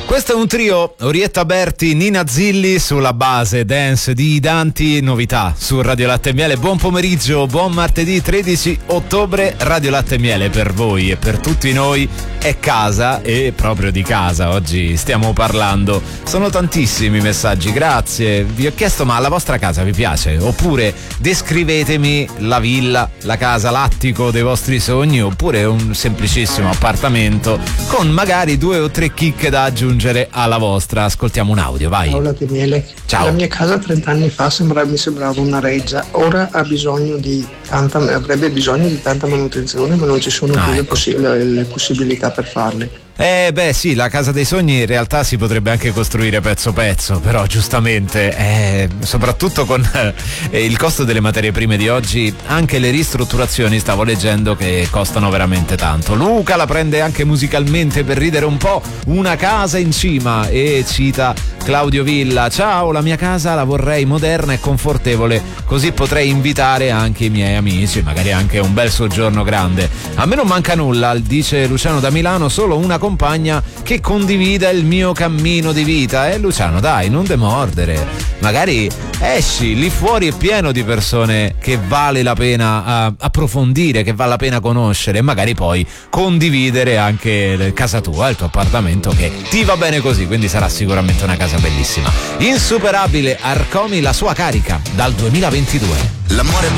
Questo è un trio, Orietta Berti, Nina Zilli, sulla base dance di Danti, novità su Radio Latte e Miele. Buon pomeriggio, buon martedì 13 ottobre, Radio Latte e Miele per voi e per tutti noi è casa, e proprio di casa oggi stiamo parlando. Sono tantissimi messaggi, grazie. Vi ho chiesto, ma la vostra casa vi piace? Oppure descrivetemi la villa, la casa, l'attico dei vostri sogni, oppure un semplicissimo appartamento con magari 2 o 3 chicche da aggiungere alla vostra. Ascoltiamo un audio, vai. Ciao Latte e Miele. Ciao. La mia casa 30 anni fa mi sembrava una reggia, ora avrebbe bisogno di tanta manutenzione, ma non ci sono più le possibilità per farle. Sì, la casa dei sogni in realtà si potrebbe anche costruire pezzo pezzo, però giustamente soprattutto con il costo delle materie prime di oggi, anche le ristrutturazioni stavo leggendo che costano veramente tanto. Luca la prende anche musicalmente per ridere un po', una casa in cima, e cita Claudio Villa: ciao, la mia casa la vorrei moderna e confortevole, così potrei invitare anche i miei amici, magari anche un bel soggiorno grande. A me non manca nulla, dice Luciano da Milano, solo una compagna che condivida il mio cammino di vita. Luciano, dai, non demordere, magari esci, lì fuori è pieno di persone che vale la pena approfondire, che vale la pena conoscere, e magari poi condividere anche casa tua, il tuo appartamento, che ti va bene così, quindi sarà sicuramente una casa bellissima. Insuperabile, Arcomi, la sua carica dal 2022. L'amore